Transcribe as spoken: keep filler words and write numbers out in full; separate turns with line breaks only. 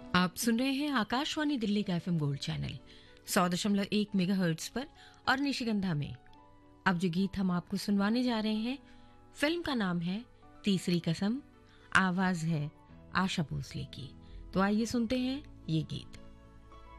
आप सुन रहे हैं आकाशवाणी दिल्ली का एफएम गोल्ड चैनल सौ दशमलव एक मेगाहर्ट्ज पर और निशिगंधा में। अब जो गीत हम आपको सुनवाने जा रहे हैं, फिल्म का नाम है तीसरी कसम, आवाज है आशा भोसले की। तो आइए सुनते हैं ये गीत।